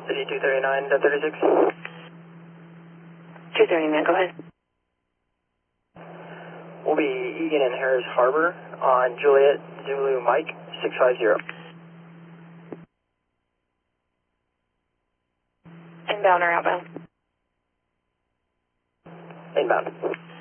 City 239.36. 239, go ahead. We'll be Egan and Harris Harbor on Juliet Zulu Mike 650. Inbound or outbound? Inbound.